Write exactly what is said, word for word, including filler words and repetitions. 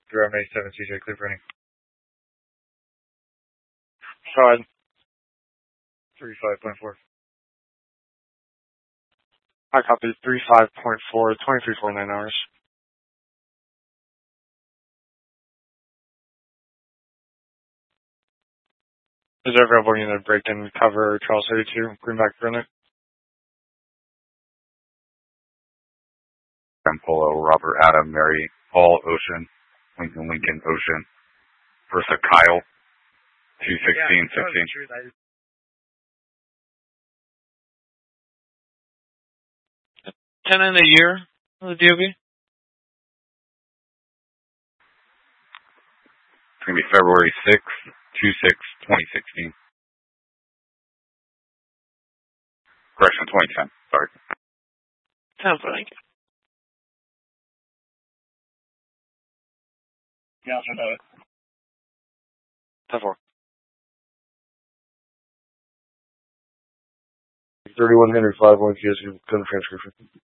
Durham A seven C J, clear for running. Side. three five point four. I copy. three five point four, twenty-three forty-nine hours. Is there available unit break in cover Charles thirty-two, Greenback Burnett? Polo, Robert Adam, Mary, Paul, Ocean, Lincoln, Lincoln, Ocean, Versa, Kyle, two sixteen, Yeah, sixteen. ten in a year for the D O B? It's going to be February sixth, two six, twenty sixteen. Correction, twenty ten, sorry. Sounds like. Yeah, I know it. ten four. thirty-one Henry five one K S, gun transcription.